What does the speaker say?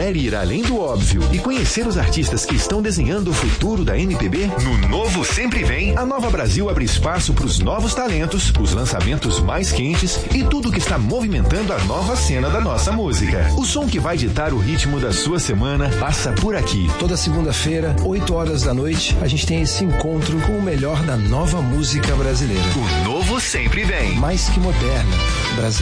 quiser ir além do óbvio e conhecer os artistas que estão desenhando o futuro da MPB, no Novo Sempre Vem, a Nova Brasil abre espaço para os novos talentos, os lançamentos mais quentes e tudo que está movimentando a nova cena da nossa música. O som que vai ditar o ritmo da sua semana passa por aqui. Toda segunda-feira, 8 horas da noite, a gente tem esse encontro com o melhor da nova música brasileira. O Novo Sempre Vem. Mais que moderna, brasileira.